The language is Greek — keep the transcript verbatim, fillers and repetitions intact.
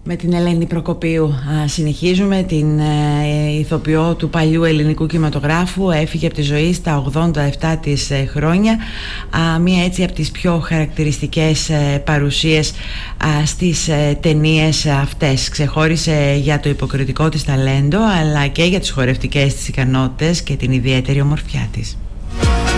Με την Ελένη Προκοπίου α, συνεχίζουμε. Την ε, ηθοποιό του παλιού ελληνικού κινηματογράφου. Έφυγε από τη ζωή στα ογδόντα επτά της ε, χρόνια. Α, μία έτσι από τις πιο χαρακτηριστικές ε, παρουσίες α, στις ε, ταινίες αυτές. Ξεχώρισε για το υποκριτικό της ταλέντο, αλλά και για τις χορευτικές της ικανότητες και την ιδιαίτερη ομορφιά της.